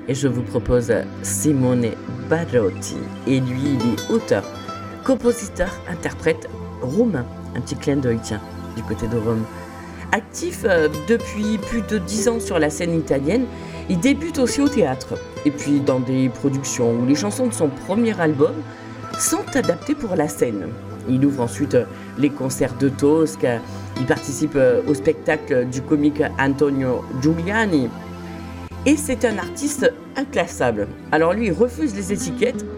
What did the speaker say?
Et je vous propose Simone Barotti. Et lui, il est auteur, compositeur, interprète roumain. Un petit clin d'œil, tiens, du côté de Rome. Actif depuis plus de 10 ans sur la scène italienne, il débute aussi au théâtre. Et puis dans des productions où les chansons de son premier album sont adaptées pour la scène. Il ouvre ensuite les concerts de Tosca. Il participe au spectacle du comique Antonio Giuliani. Et c'est un artiste inclassable. Alors lui, il refuse les étiquettes